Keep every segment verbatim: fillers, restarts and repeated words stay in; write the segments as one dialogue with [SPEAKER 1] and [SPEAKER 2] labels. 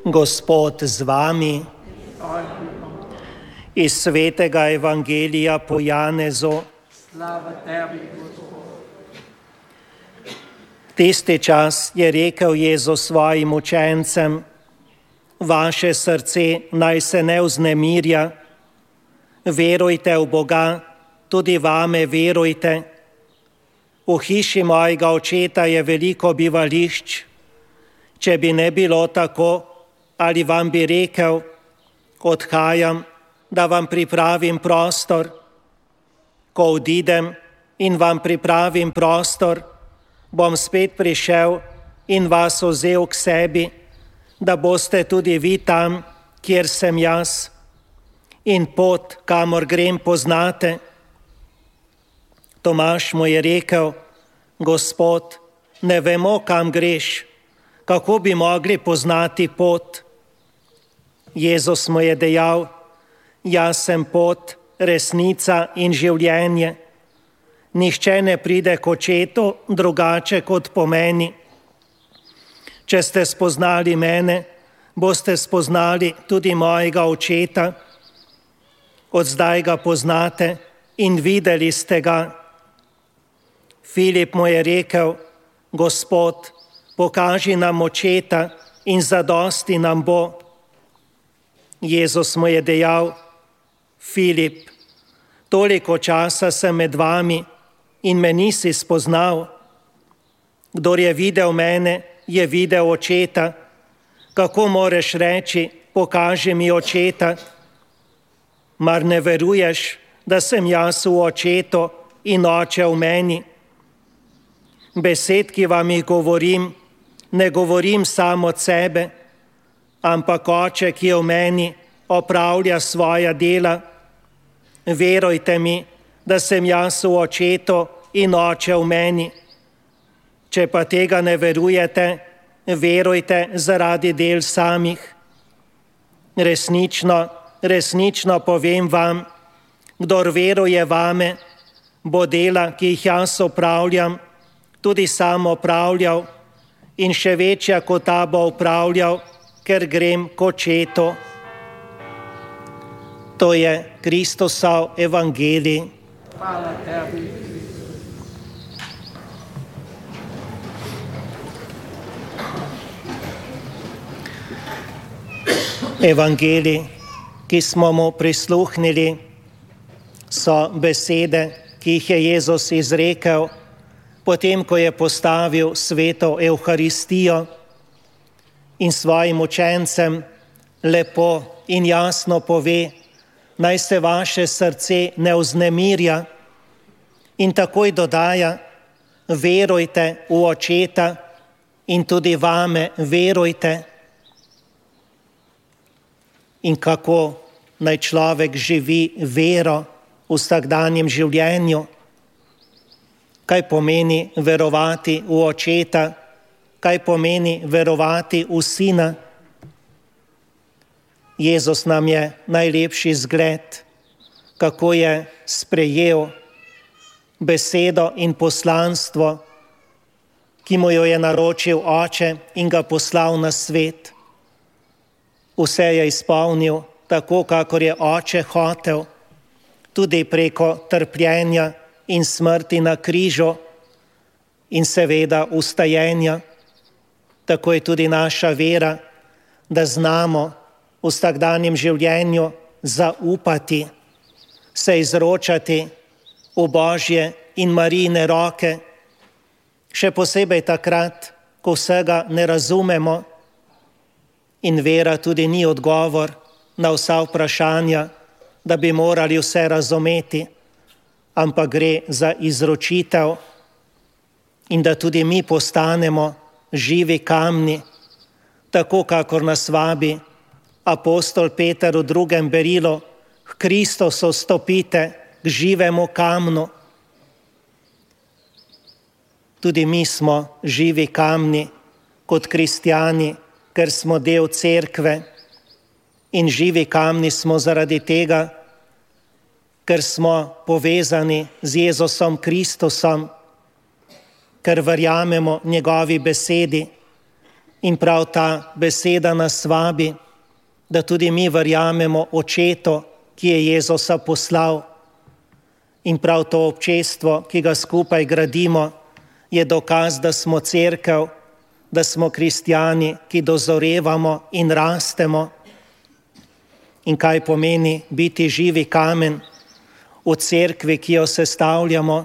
[SPEAKER 1] Gospod z vami. Iz svetega evangelija po Janezu.
[SPEAKER 2] Slava tebi, Gospod.
[SPEAKER 1] Tisti čas je rekel Jezus svojim učencem: vaše srce naj se ne vznemirja, verujte v Boga, tudi vame verujte. V hiši mojega očeta je veliko bivališč. Če bi ne bilo tako, ali vam bi rekel: odhajam, da vam pripravim prostor. Ko odidem in vam pripravim prostor, bom spet prišel in vas vzel k sebi, da boste tudi vi tam, kjer sem jaz, in pot, kamor grem, poznate. Tomaž mu je rekel: Gospod, ne vemo, kam greš, kako bi mogli poznati pot? Jezus mu je dejal: jaz sem pot, resnica in življenje. Nihče ne pride k očetu drugače kot po meni. Če ste spoznali mene, boste spoznali tudi mojega očeta. Od zdaj ga poznate in videli ste ga. Filip mu je rekel: Gospod, pokaži nam očeta in zadosti nam bo. Jezus mu je dejal: Filip, toliko časa sem med vami in me nisi spoznal. Kdor je videl mene, je videl očeta. Kako moreš reči: pokaži mi očeta? Mar ne veruješ, da sem jaz v očetu in oče v meni? Besed, ki vam jih govorim, ne govorim sam od sebe, ampak oče, ki je v meni, opravlja svoja dela. Verujte mi, da sem jaz v očetu in oče v meni. Če pa tega ne verujete, verujte zaradi del samih. Resnično, resnično povem vam, kdor veruje vame, bo dela, ki jih jaz opravljam, tudi sam opravljal, in še večja kot ta bo opravljal, ker grem k očetu. To je Kristusov evangelij.
[SPEAKER 2] Hvala tebi.
[SPEAKER 1] Evangelij, ki smo mu prisluhnili, so besede, ki jih je Jezus izrekel, potem, ko je postavil sveto Evharistijo in svojim učencem lepo in jasno pove, naj se vaše srce ne vznemirja, in takoj dodaja: verujte v očeta in tudi vame verujte. In kako naj človek živi vero v vsakdanjem življenju? Kaj pomeni verovati v očeta? Kaj pomeni verovati v sina? Jezus nam je najlepši zgled, kako je sprejel besedo in poslanstvo, ki mu jo je naročil oče in ga poslal na svet. Vse je izpolnil tako, kakor je oče hotel, tudi preko trpljenja in smrti na križu in seveda vstajenja. Tako je tudi naša vera, da znamo v vsakdanjem življenju zaupati, se izročati v Božje in Marijine roke, še posebej takrat, ko vsega ne razumemo, in vera tudi ni odgovor na vsa vprašanja, da bi morali vse razumeti, ampak gre za izročitev in da tudi mi postanemo živi kamni, tako kakor nas vabi apostol Peter v drugem berilu: k Kristusu stopite, k živemu kamnu. Tudi mi smo živi kamni kot kristjani, ker smo del cerkve, in živi kamni smo zaradi tega, ker smo povezani z Jezusom Kristusom, ker verjamemo njegovi besedi: In prav ta beseda nas vabi, da tudi mi verjamemo Očetu, ki je Jezusa poslal. In prav to občestvo, ki ga skupaj gradimo, je dokaz, da smo cerkev, da smo kristjani, ki dozorevamo in rastemo. In kaj pomeni biti živi kamen v cerkvi, ki jo sestavljamo?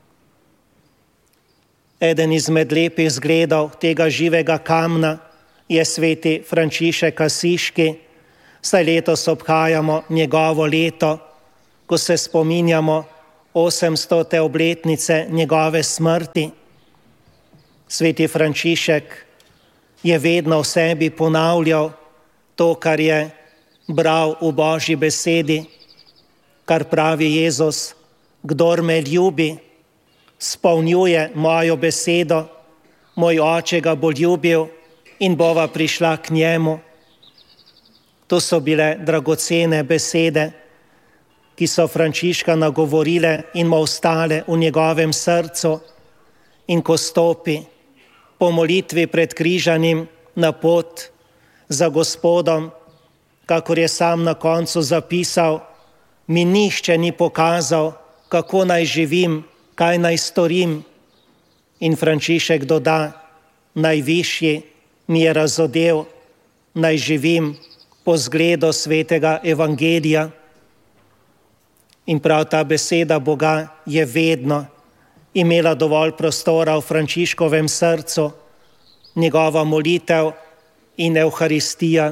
[SPEAKER 1] Eden izmed lepih zgledov tega živega kamna je sveti Frančišek Asiški, saj letos obhajamo njegovo leto, ko se spominjamo osemstote obletnice njegove smrti. Sveti Frančišek je vedno v sebi ponavljal to, kar je bral v Božji besedi, kar pravi Jezus: kdor me ljubi, spolnjuje mojo besedo, moj Oče ga bo ljubil in bova prišla k njemu. To so bile dragocene besede, ki so Frančiška nagovorile in mu ostale v njegovem srcu, in ko stopi po molitvi pred križanim na pot za Gospodom, kakor je sam na koncu zapisal: mi nihče ni pokazal, kako naj živim, kaj naj storim. In Frančišek doda: najvišji mi je razodel, naj živim po zgledu svetega evangelija. In prav ta beseda Boga je vedno imela dovolj prostora v Frančiškovem srcu, njegova molitev in Evharistija.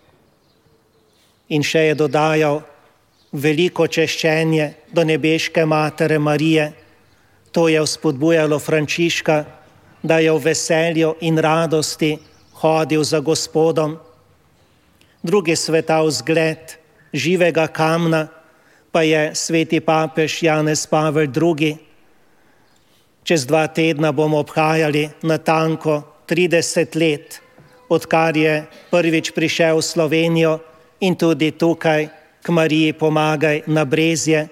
[SPEAKER 1] In še je dodajal veliko češčenje do nebeške Matere Marije. To je vzpodbujalo Frančiška, da je v veselju in radosti hodil za Gospodom. Drugi svetav zgled živega kamna pa je sveti papež Janez Pavel drugi. Čez dva tedna bomo obhajali natanko trideset let, odkar je prvič prišel v Slovenijo in tudi tukaj k Mariji Pomagaj na Brezje.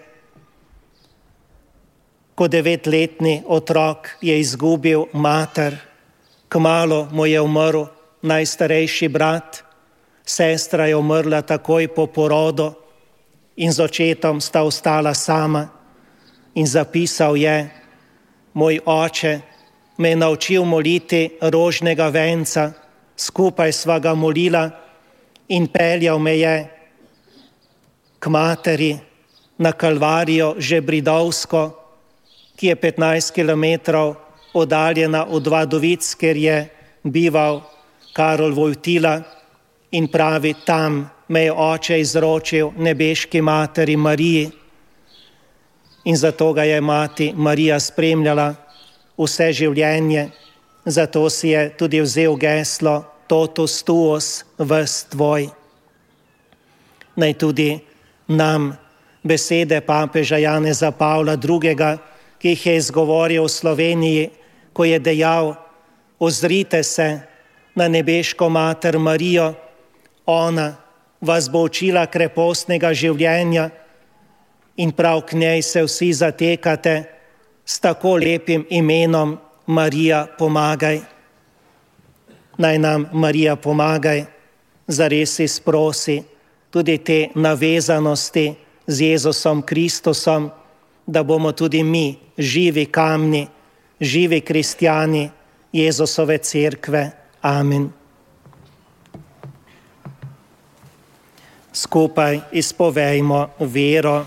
[SPEAKER 1] Ko devetletni otrok je izgubil mater, kmalu mu je umrl najstarejši brat, sestra je umrla takoj po porodu in z očetom sta ostala sama. In zapisal je: moj oče me je naučil moliti rožnega venca, skupaj sva ga molila in peljal me je k materi na Kalvarijo Žebridovsko, ki je petnajst kilometrov oddaljena od Vadovic, ker je bival Karol Vojtila, in pravi: tam me je oče izročil nebeški materi Mariji. In zato ga je mati Marija spremljala vse življenje, zato si je tudi vzel geslo Totus tuus, ves tvoj. Naj tudi nam besede papeža Janeza Pavla drugega, ki jih je izgovoril v Sloveniji, ko je dejal: ozrite se na nebeško mater Marijo, ona vas bo učila krepostnega življenja in prav k njej se vsi zatekate s tako lepim imenom Marija Pomagaj. Naj nam Marija Pomagaj zares izprosi tudi te navezanosti z Jezusom Kristusom, da bomo tudi mi živi kamni, živi kristjani Jezusove cerkve. Amen. Skupaj izpovejmo vero.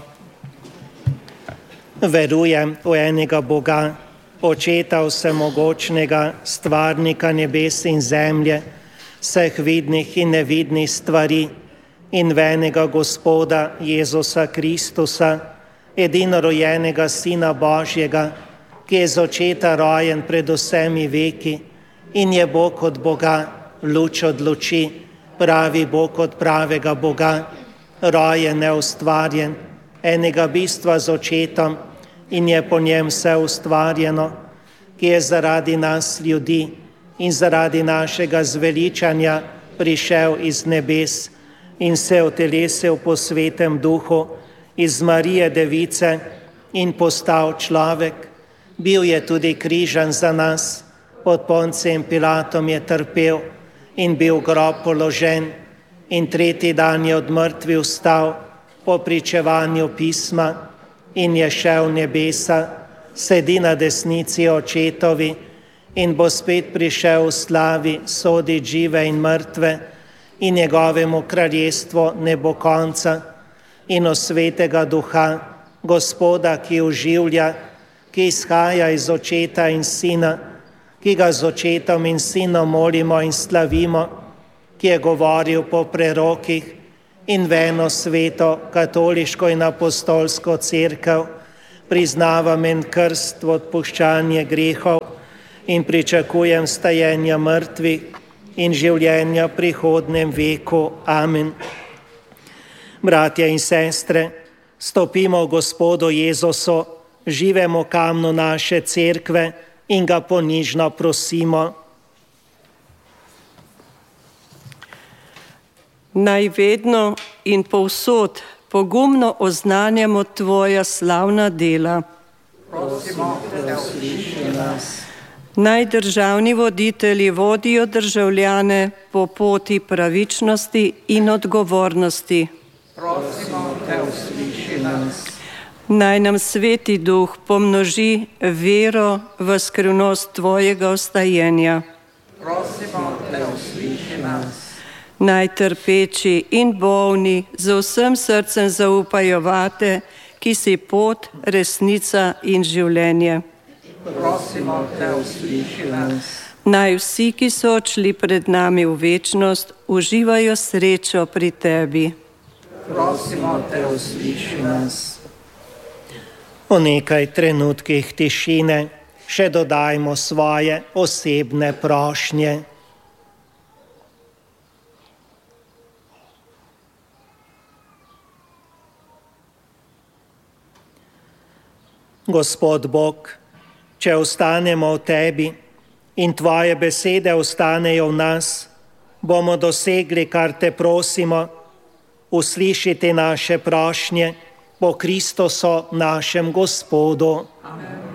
[SPEAKER 1] Verujem v enega Boga, Očeta vsemogočnega, stvarnika nebes in zemlje, vseh vidnih in nevidnih stvari, in v enega Gospoda Jezusa Kristusa, edinorojenega Sina Božjega, ki je z očeta rojen pred vsemi veki in je Bog od Boga, luč od luči, pravi Bog od pravega Boga, rojen, neustvarjen, enega bistva z očetom, in je po njem vse ustvarjeno, ki je zaradi nas ljudi in zaradi našega zveličanja prišel iz nebes in se utelesil po svetem duhu iz Marije Device in postal človek. Bil je tudi križan za nas, pod Poncijem Pilatom je trpel in bil v grob položen in tretji dan je od mrtvih vstal po pričevanju pisma in je šel v nebesa, sedi na desnici očetovi in bo spet prišel v slavi sodit žive in mrtve in njegovemu kraljestvu ne bo konca in o svetega duha, Gospoda, ki oživlja, ki izhaja iz očeta in sina, ki ga z očetom in sinom molimo in slavimo, ki je govoril po prerokih in v eno sveto, katoliško in apostolsko cerkev, priznavam en krst v odpuščanje grehov in pričakujem stajenja mrtvih in življenja v prihodnem veku. Amen. Bratje in sestre, stopimo v Gospodu Jezusu, živemu kamnu naše cerkve in ga ponižno prosimo.
[SPEAKER 3] Naj vedno in povsod pogumno oznanjamo tvoja slavna dela.
[SPEAKER 2] Prosimo, da usliši nas.
[SPEAKER 3] Naj državni voditelji vodijo državljane po poti pravičnosti in odgovornosti.
[SPEAKER 2] Prosimo, da usliši nas.
[SPEAKER 3] Naj nam Sveti Duh pomnoži vero v skrivnost tvojega ostajenja.
[SPEAKER 2] Prosimo, da usliši nas.
[SPEAKER 3] Naj trpeči in bolni z vsem srcem zaupajo vate, ki si pot, resnica in življenje.
[SPEAKER 2] Prosimo, da usliši nas.
[SPEAKER 3] Naj vsi, ki so odšli pred nami v večnost, uživajo srečo pri tebi.
[SPEAKER 2] Prosimo, da usliši nas.
[SPEAKER 1] V nekaj trenutkih tišine še dodajmo svoje osebne prošnje. Gospod Bog, če ostanemo v tebi in tvoje besede ostanejo v nas, bomo dosegli, kar te prosimo, uslišite naše prošnje po Kristusu našem Gospodu.
[SPEAKER 2] Amen.